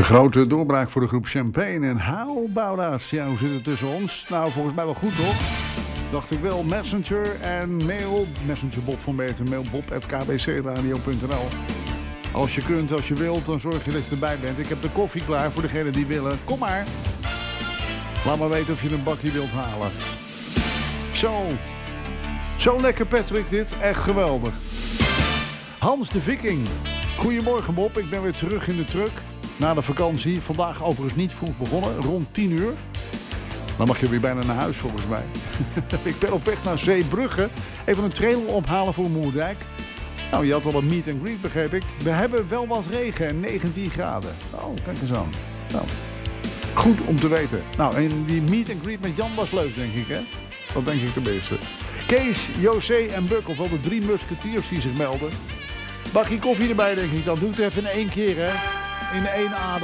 De grote doorbraak voor de groep Champagne en How About Us. Ja, hoe zit het tussen ons? Nou, volgens mij wel goed, toch? Dacht ik wel. Messenger en mail. Messenger Bob van Beter. Mail bob@kbcradio.nl. Als je kunt, als je wilt, dan zorg je dat je erbij bent. Ik heb de koffie klaar voor degenen die willen. Kom maar. Laat maar weten of je een bakje wilt halen. Zo lekker, Patrick, dit. Echt geweldig. Hans de Viking. Goedemorgen, Bob. Ik ben weer terug in de truck. Na de vakantie. Vandaag overigens niet vroeg begonnen. Rond 10 uur. Dan mag je weer bijna naar huis, volgens mij. Ik ben op weg naar Zeebrugge. Even een trailer ophalen voor Moerdijk. Nou, je had al een meet and greet, begreep ik. We hebben wel wat regen en 19 graden. Oh, kijk eens aan. Nou, goed om te weten. Nou, en die meet and greet met Jan was leuk, denk ik, hè? Dat denk ik tenminste. Kees, José en Bukkel, wel de 3 musketiers die zich melden. Bakje koffie erbij, denk ik. Dan doe ik het even in 1 keer, hè. In 1 adem.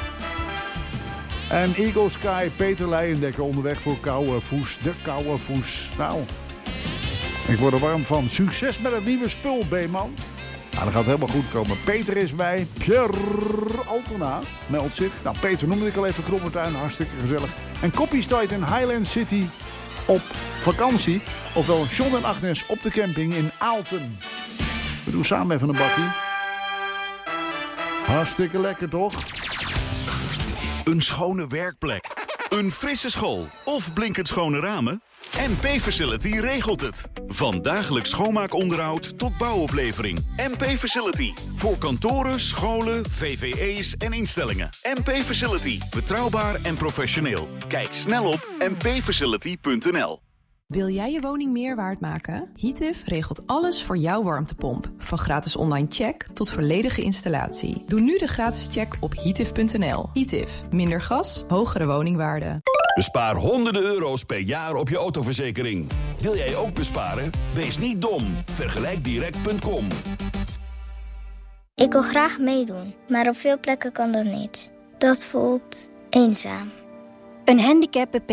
En Eagle Sky, Peter Leijendekker onderweg voor Kouwevoes. De Kouwevoes. Nou, ik word er warm van. Succes met het nieuwe spul, B-man. Nou, dat gaat helemaal goed komen. Peter is bij. Pierre Altena meldt zich. Nou, Peter noemde ik al even. Krommertuin, hartstikke gezellig. En Koppie staat in Highland City op vakantie. Ofwel John en Agnes op de camping in Aalten. We doen samen even een bakkie. Hartstikke lekker, toch? Een schone werkplek, een frisse school of blinkend schone ramen? MP Facility regelt het. Van dagelijks schoonmaakonderhoud tot bouwoplevering. MP Facility. Voor kantoren, scholen, VVE's en instellingen. MP Facility. Betrouwbaar en professioneel. Kijk snel op mpfacility.nl. Wil jij je woning meer waard maken? Heative regelt alles voor jouw warmtepomp. Van gratis online check tot volledige installatie. Doe nu de gratis check op heative.nl. Heative. Minder gas, hogere woningwaarde. Bespaar honderden euro's per jaar op je autoverzekering. Wil jij ook besparen? Wees niet dom. Vergelijkdirect.com. Ik wil graag meedoen, maar op veel plekken kan dat niet. Dat voelt eenzaam. Een handicap